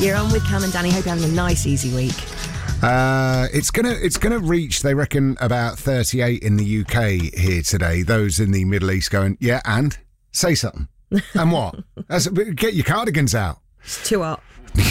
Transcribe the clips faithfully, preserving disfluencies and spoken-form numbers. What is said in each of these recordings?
You're on with Cam and Danny. Hope you're having a nice, easy week. Uh, it's gonna it's gonna reach, they reckon, about thirty-eight in the U K here today. Those in the Middle East going, yeah, and say something. And what? That's, get your cardigans out. It's too hot.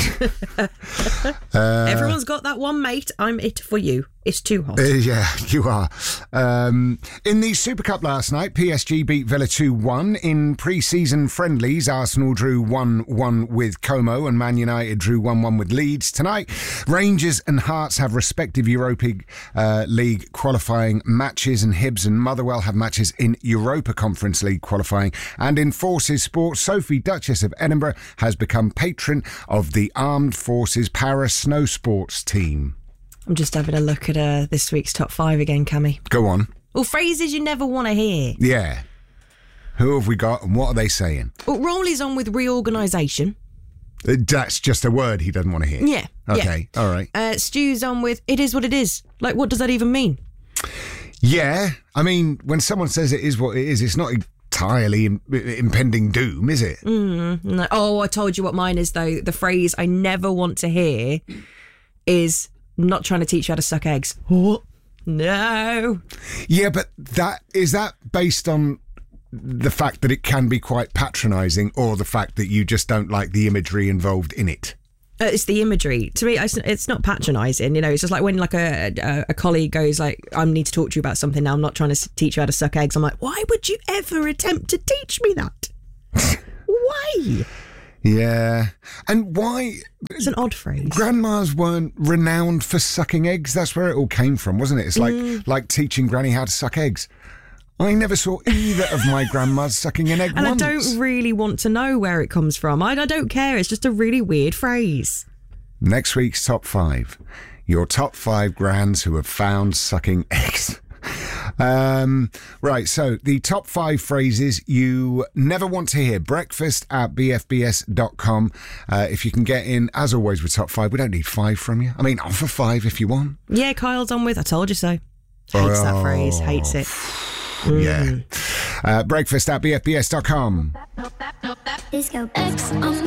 uh, Everyone's got that one mate. I'm it for you. It's too hot. Uh, yeah, you are. Um, in the Super Cup last night, P S G beat Villa two one. In pre-season friendlies, Arsenal drew one one with Como and Man United drew one one with Leeds. Tonight, Rangers and Hearts have respective Europa uh, League qualifying matches, and Hibs and Motherwell have matches in Europa Conference League qualifying. And in Forces Sports, Sophie, Duchess of Edinburgh, has become patron of the Armed Forces Para Snow Sports team. I'm just having a look at uh, this week's top five again, Cammy. Go on. Well, phrases you never want to hear. Yeah. Who have we got and what are they saying? Well, Rowley's on with reorganisation. Uh, That's just a word he doesn't want to hear. Yeah. Okay, yeah. all right. Uh, Stu's on with it is what it is. Like, what does that even mean? Yeah. I mean, when someone says it is what it is, it's not entirely im- impending doom, is it? Mm, no. Oh, I told you what mine is, though. The phrase I never want to hear is... not trying to teach you how to suck eggs. What? No. Yeah, but that is that based on the fact that it can be quite patronising, or the fact that you just don't like the imagery involved in it? Uh, it's the imagery. To me, it's, it's not patronising. You know, it's just like when like a, a a colleague goes like, "I need to talk to you about something now. I'm not trying to teach you how to suck eggs." I'm like, why would you ever attempt to teach me that? Why? Yeah. And why... It's an odd phrase. Grandmas weren't renowned for sucking eggs. That's where it all came from, wasn't it? It's like Mm. like teaching Granny how to suck eggs. I never saw either of my grandmas sucking an egg And once. I don't really want to know where it comes from. I, I don't care. It's just a really weird phrase. Next week's top five. Your top five grands who have found sucking eggs. Um, right, so the top five phrases you never want to hear. Breakfast at b f b s dot com. Uh, if you can get in, as always, with top five. We don't need five from you. I mean, offer five if you want. Yeah, Kyle's on with I told you so. Hates Oh, that phrase. Hates it. Yeah. Uh, breakfast at b f b s dot com. Disco X on